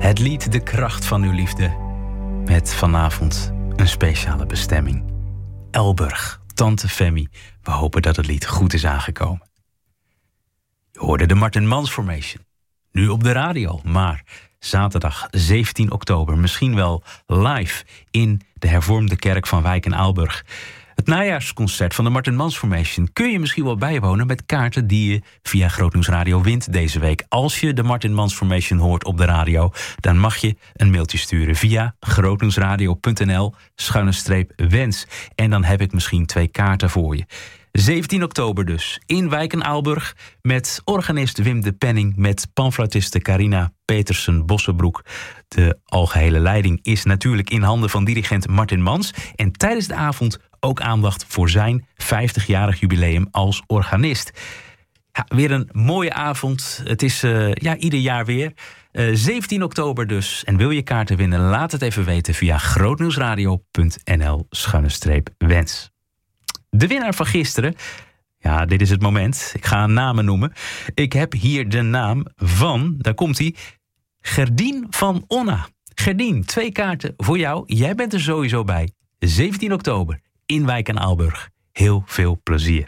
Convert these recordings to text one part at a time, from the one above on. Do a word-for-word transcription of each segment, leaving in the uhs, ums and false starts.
Het lied De Kracht van Uw Liefde. Met vanavond een speciale bestemming. Elburg, Tante Femi. We hopen dat het lied goed is aangekomen. Je hoorde de Martin Mans Formation. Nu op de radio, maar zaterdag zeventien oktober... misschien wel live in de hervormde kerk van Wijk en Aalburg. Het najaarsconcert van de Martin Mans Formation kun je misschien wel bijwonen met kaarten die je via Grootnieuws Radio wint deze week. Als je de Martin Mans Formation hoort op de radio, dan mag je een mailtje sturen via grootnieuwsradio.nl schuine streep wens. En dan heb ik misschien twee kaarten voor je. zeventien oktober dus, in Wijk en Aalburg, met organist Wim de Penning, met panfluitiste Carina Petersen-Bossenbroek. De algehele leiding is natuurlijk in handen van dirigent Martin Mans. En tijdens de avond ook aandacht voor zijn vijftigjarig jubileum als organist. Ja, weer een mooie avond. Het is uh, ja, ieder jaar weer. Uh, zeventien oktober dus. En wil je kaarten winnen? Laat het even weten via grootnieuwsradio.nl schuine streep wens. De winnaar van gisteren. Ja, dit is het moment. Ik ga namen noemen. Ik heb hier de naam van, daar komt hij, Gerdien van Onna. Gerdien, twee kaarten voor jou. Jij bent er sowieso bij. zeventien oktober in Wijk en Aalburg. Heel veel plezier.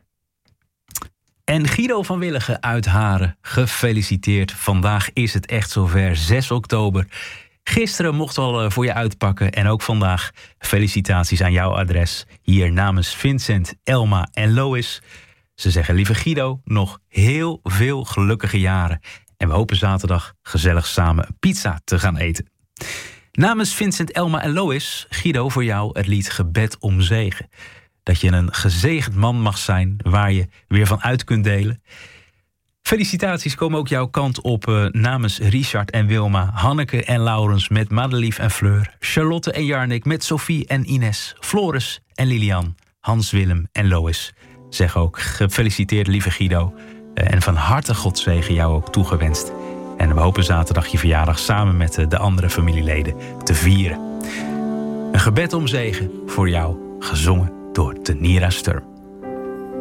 En Guido van Willigen uit Haren, gefeliciteerd. Vandaag is het echt zover, zes oktober. Gisteren mocht al voor je uitpakken en ook vandaag felicitaties aan jouw adres. Hier namens Vincent, Elma en Lois. Ze zeggen, lieve Guido, nog heel veel gelukkige jaren. En we hopen zaterdag gezellig samen een pizza te gaan eten. Namens Vincent, Elma en Lois, Guido, voor jou het lied Gebed om Zegen. Dat je een gezegend man mag zijn waar je weer van uit kunt delen. Felicitaties komen ook jouw kant op uh, namens Richard en Wilma, Hanneke en Laurens met Madelief en Fleur, Charlotte en Jarnik met Sophie en Ines, Floris en Lilian, Hans, Willem en Lois. Zeg ook gefeliciteerd lieve Guido uh, en van harte Godzegen jou ook toegewenst. En we hopen zaterdag je verjaardag samen met uh, de andere familieleden te vieren. Een gebed om zegen voor jou, gezongen door Tenira Sturm.